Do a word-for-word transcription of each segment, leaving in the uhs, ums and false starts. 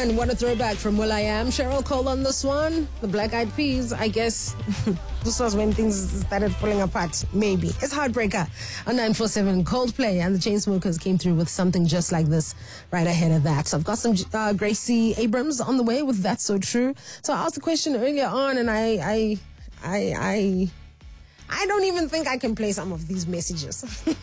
Man, what a throwback from will.i.am. Cheryl Cole on this one. The Black Eyed Peas, I guess. This was when things started falling apart. Maybe. It's Heartbreaker on nine four seven. Coldplay and the Chainsmokers came through with something just like this right ahead of that. So I've got some uh, Gracie Abrams on the way with That's So True. So I asked the question earlier on, and I, I, I, I, I don't even think I can play some of these messages.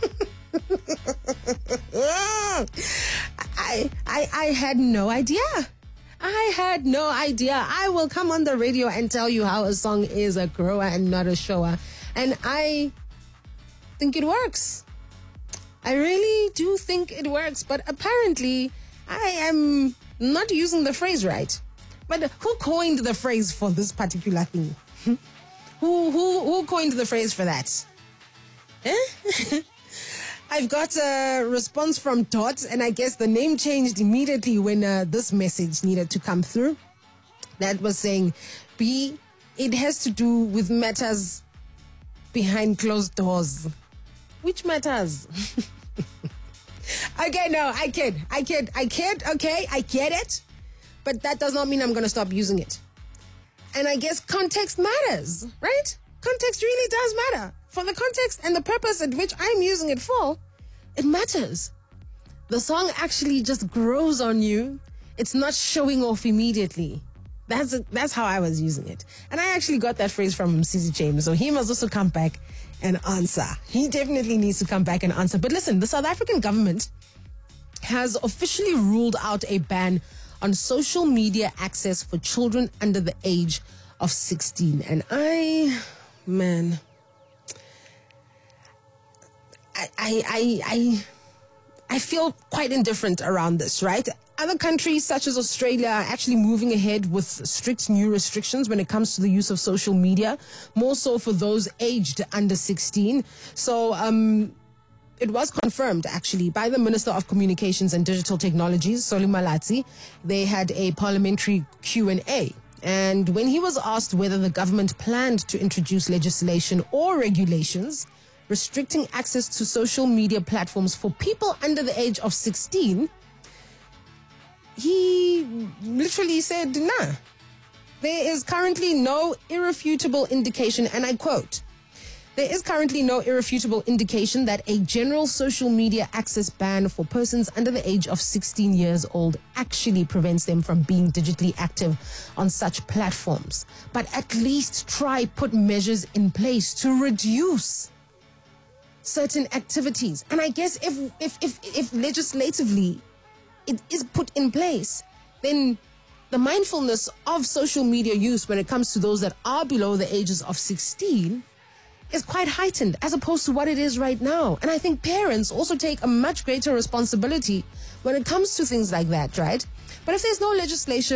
I, I, I had no idea. I had no idea. I will come on the radio and tell you how a song is a grower and not a shower. And I think it works. I really do think it works. But apparently, I am not using the phrase right. But who coined the phrase for this particular thing? who, who, who coined the phrase for that? Eh? I've got a response from Dot, and I guess the name changed immediately when uh, this message needed to come through. That was saying, B, it has to do with matters behind closed doors. Which matters? Okay, no, I kid. I kid. I kid. Okay, I get it. But that does not mean I'm going to stop using it. And I guess context matters, right? Context really does matter. For the context and the purpose at which I'm using it for, it matters. The song actually just grows on you. It's not showing off immediately. That's that's how I was using it. And I actually got that phrase from Cissy James. So he must also come back and answer. He definitely needs to come back and answer. But listen, the South African government has officially ruled out a ban on social media access for children under the age of sixteen. And I, man... I, I, I, I feel quite indifferent around this, right? Other countries such as Australia are actually moving ahead with strict new restrictions when it comes to the use of social media, more so for those aged under sixteen. So, um, it was confirmed actually by the Minister of Communications and Digital Technologies, Solly Malatsi. They had a parliamentary Q and A. And when he was asked whether the government planned to introduce legislation or regulations restricting access to social media platforms for people under the age of sixteen, he literally said, nah. There is currently no irrefutable indication, and I quote, there is currently no irrefutable indication that a general social media access ban for persons under the age of sixteen years old actually prevents them from being digitally active on such platforms. But at least try put measures in place to reduce certain activities. And I guess if, if, if, if legislatively it is put in place, then the mindfulness of social media use when it comes to those that are below the ages of sixteen is quite heightened as opposed to what it is right now. And I think parents also take a much greater responsibility when it comes to things like that, right? But if there's no legislation